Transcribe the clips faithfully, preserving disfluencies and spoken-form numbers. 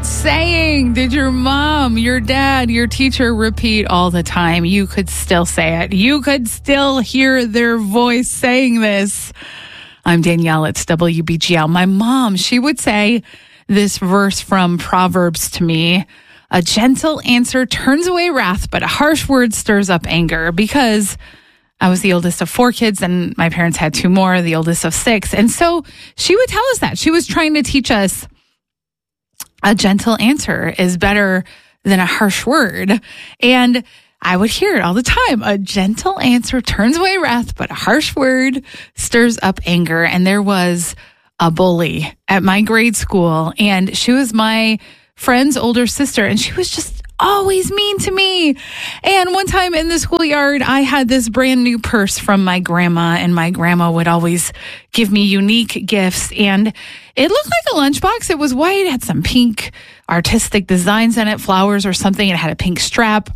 that saying did your mom, your dad, your teacher repeat all the time? You could still say it. You could still hear their voice saying this. I'm Danielle. It's W B G L. My mom, she would say this verse from Proverbs to me. A gentle answer turns away wrath, but a harsh word stirs up anger. Because I was the oldest of four kids and my parents had two more, the oldest of six. And so she would tell us that. She was trying to teach us a gentle answer is better than a harsh word. And I would hear it all the time. A gentle answer turns away wrath, but a harsh word stirs up anger. And there was a bully at my grade school, and she was my friend's older sister, and she was just always mean to me. And one time in the schoolyard, I had this brand new purse from my grandma, and my grandma would always give me unique gifts. And it looked like a lunchbox. It was white, it had some pink artistic designs in it, flowers or something. It had a pink strap.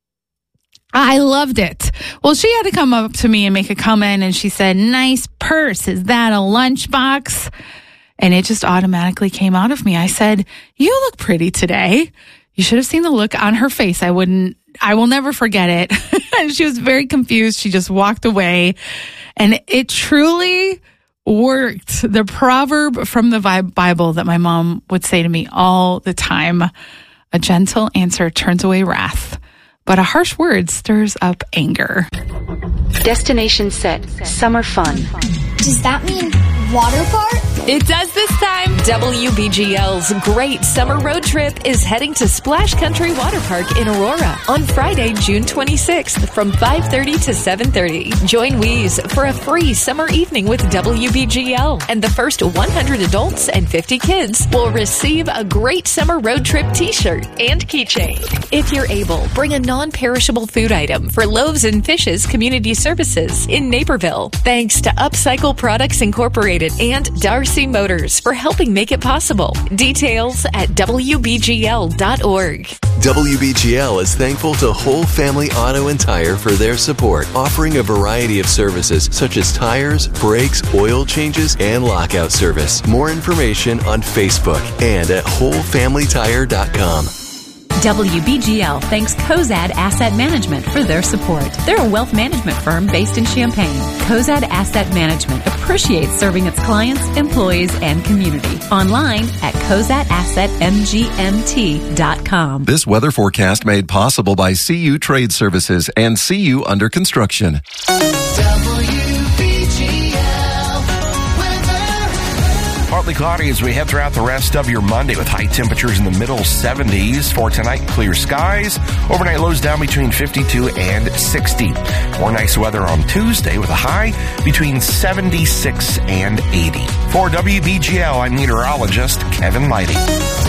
I loved it. Well, she had to come up to me and make a comment, and she said, "Nice purse. Is that a lunchbox?" And it just automatically came out of me. I said, "You look pretty today." You should have seen the look on her face. I wouldn't, I will never forget it. And she was very confused. She just walked away, and it truly worked. The proverb from the Bible that my mom would say to me all the time, a gentle answer turns away wrath, but a harsh word stirs up anger. Destination set. Summer fun. Does that mean water park? It does this time. W B G L's Great Summer Road Trip is heading to Splash Country Water Park in Aurora on Friday, June twenty-sixth from five thirty to seven thirty. Join Wheeze for a free summer evening with W B G L, and the first one hundred adults and fifty kids will receive a Great Summer Road Trip t-shirt and keychain. If you're able, bring a non-perishable food item for Loaves and Fishes Community Services in Naperville. Thanks to Upcycle Products Incorporated and Darcy Motors for helping make it possible. Details at W B G L dot org. W B G L is thankful to Whole Family Auto and Tire for their support, offering a variety of services such as tires, brakes, oil changes, and lockout service. More information on Facebook and at whole family tire dot com. W B G L thanks Cozad Asset Management for their support. They're a wealth management firm based in Champaign. Cozad Asset Management appreciates serving its clients, employees, and community. Online at cozad asset m g m t dot com. This weather forecast made possible by C U Trade Services and C U Under Construction. Partly cloudy as we head throughout the rest of your Monday with high temperatures in the middle seventies. For tonight, clear skies. Overnight lows down between fifty-two and sixty. More nice weather on Tuesday with a high between seventy-six and eighty. For W B G L, I'm meteorologist Kevin Lighty.